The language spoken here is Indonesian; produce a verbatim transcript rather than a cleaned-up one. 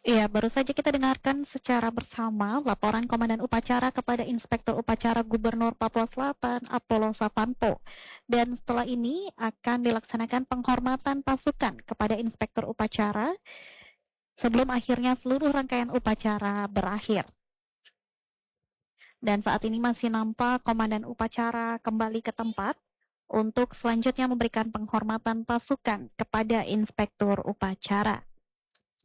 Iya, baru saja kita dengarkan secara bersama laporan Komandan Upacara kepada Inspektur Upacara Gubernur Papua Selatan, Apollo Savanto. Dan setelah ini akan dilaksanakan penghormatan pasukan kepada Inspektur Upacara sebelum akhirnya seluruh rangkaian upacara berakhir. Dan saat ini masih nampak Komandan Upacara kembali ke tempat untuk selanjutnya memberikan penghormatan pasukan kepada Inspektur Upacara.